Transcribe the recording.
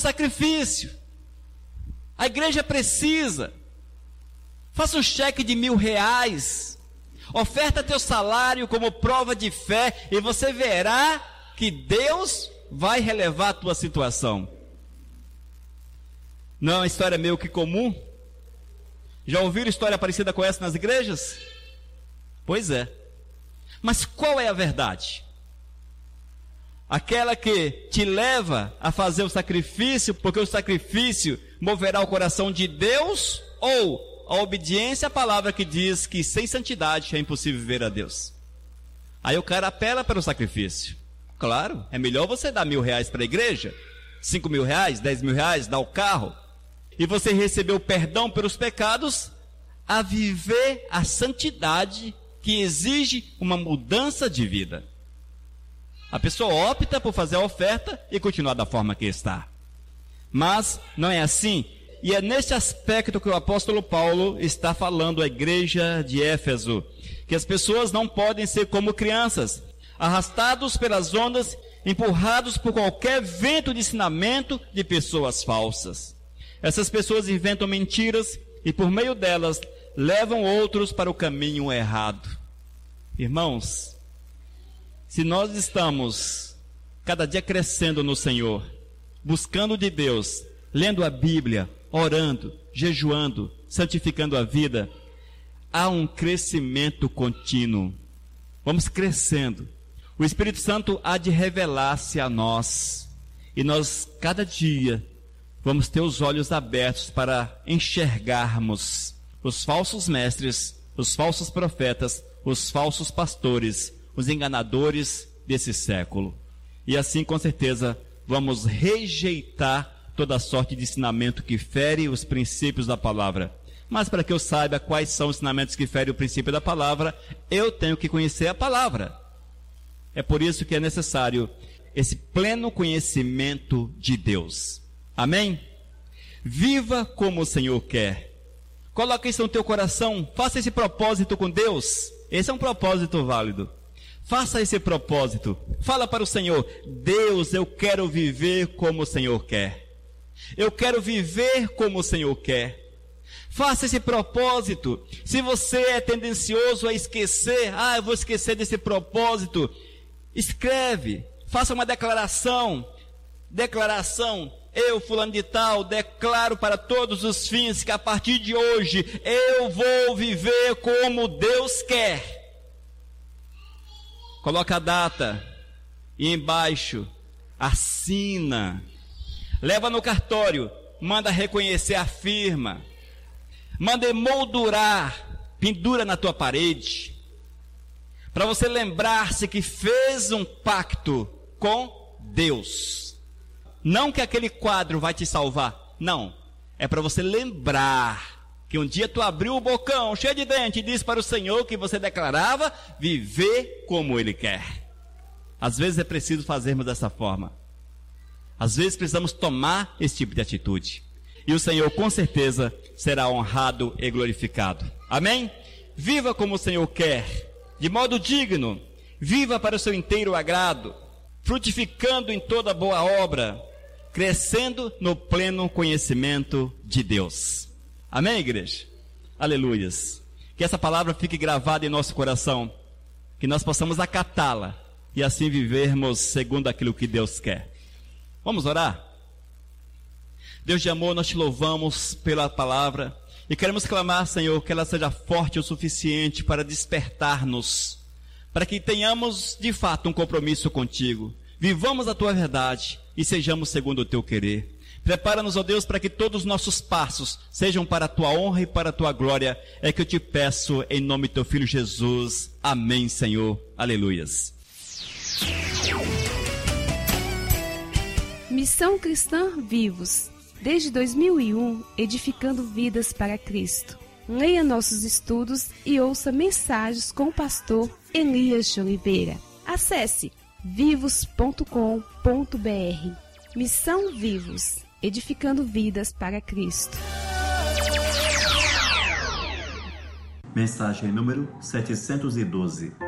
sacrifício. A igreja precisa. Faça um cheque de R$1.000. Oferta teu salário como prova de fé e você verá que Deus vai relevar a tua situação. Não é uma história meio que comum? Já ouviram história parecida com essa nas igrejas? Pois é. Mas qual é a verdade? Aquela que te leva a fazer o sacrifício, porque o sacrifício moverá o coração de Deus, ou a obediência à palavra que diz que sem santidade é impossível ver a Deus? Aí o cara apela para o sacrifício. Claro, é melhor você dar R$1.000 para a igreja, R$5.000, R$10.000, dar o carro, e você receber o perdão pelos pecados, a viver a santidade que exige uma mudança de vida. A pessoa opta por fazer a oferta e continuar da forma que está. Mas não é assim. E é nesse aspecto que o apóstolo Paulo está falando à igreja de Éfeso, que as pessoas não podem ser como crianças, arrastados pelas ondas, empurrados por qualquer vento de ensinamento de pessoas falsas. Essas pessoas inventam mentiras e por meio delas levam outros para o caminho errado. Irmãos, se nós estamos cada dia crescendo no Senhor, buscando de Deus, lendo a Bíblia, orando, jejuando, santificando a vida, há um crescimento contínuo. Vamos crescendo. O Espírito Santo há de revelar-se a nós. E nós, cada dia, vamos ter os olhos abertos para enxergarmos os falsos mestres, os falsos profetas, os falsos pastores, os enganadores desse século. E assim, com certeza, vamos rejeitar toda sorte de ensinamento que fere os princípios da palavra. Mas para que eu saiba quais são os ensinamentos que ferem o princípio da palavra, eu tenho que conhecer a palavra. É por isso que é necessário esse pleno conhecimento de Deus. Amém? Viva como o Senhor quer. Coloque isso no teu coração, faça esse propósito com Deus. Esse é um propósito válido. Faça esse propósito. Fala para o Senhor: Deus, eu quero viver como o Senhor quer. Eu quero viver como o Senhor quer. Faça esse propósito. Se você é tendencioso a esquecer, eu vou esquecer desse propósito, escreve, faça uma declaração. Eu, fulano de tal, declaro para todos os fins que a partir de hoje eu vou viver como Deus quer. Coloca a data e embaixo assina. Leva no cartório, manda reconhecer a firma. Manda emoldurar, pendura na tua parede. Para você lembrar-se que fez um pacto com Deus. Não que aquele quadro vai te salvar, não. É para você lembrar que um dia tu abriu o bocão cheio de dente e disse para o Senhor que você declarava viver como Ele quer. Às vezes é preciso fazermos dessa forma. Às vezes precisamos tomar esse tipo de atitude. E o Senhor com certeza será honrado e glorificado. Amém? Viva como o Senhor quer, de modo digno. Viva para o seu inteiro agrado, frutificando em toda boa obra, crescendo no pleno conhecimento de Deus. Amém, igreja? Aleluias. Que essa palavra fique gravada em nosso coração, que nós possamos acatá-la e assim vivermos segundo aquilo que Deus quer. Vamos orar? Deus de amor, nós te louvamos pela palavra e queremos clamar, Senhor, que ela seja forte o suficiente para despertar-nos, para que tenhamos de fato um compromisso contigo, vivamos a tua verdade e sejamos segundo o teu querer. Prepara-nos, ó Deus, para que todos os nossos passos sejam para a tua honra e para a tua glória. É que eu te peço em nome do teu Filho Jesus. Amém, Senhor. Aleluias. Missão Cristã Vivos. Desde 2001, edificando vidas para Cristo. Leia nossos estudos e ouça mensagens com o pastor Elias de Oliveira. Acesse vivos.com.br. Missão Vivos, edificando vidas para Cristo. Mensagem número 712.